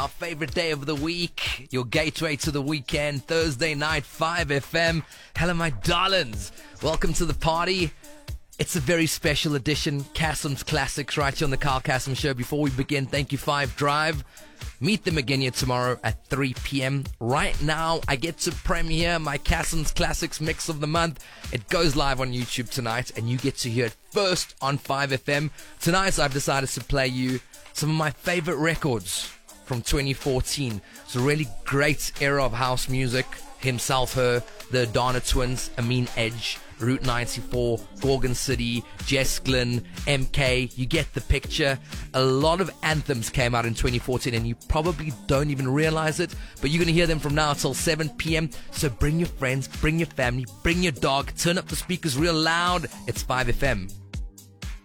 our favorite day of the week, your gateway to the weekend, Thursday night, 5FM. Hello, my darlings. Welcome to the party. It's a very special edition, Kassim's Classics, right here on the Carl Kassim Show. Before we begin, thank you, 5 Drive. Meet them again here tomorrow at 3 p.m. Right now, I get to premiere my Kassim's Classics Mix of the Month. It goes live on YouTube tonight, and you get to hear it first on 5FM. Tonight, I've decided to play you some of my favorite records from 2014. It's a really great era of house music. Himself, Her, the Adana Twins, Amin Edge, Route 94, Gorgon City, Jess Glynn, MK. You get the picture. A lot of anthems came out in 2014 and you probably don't even realize it, but you're going to hear them from now till 7 p.m. So bring your friends, bring your family, bring your dog, turn up the speakers real loud. It's 5FM.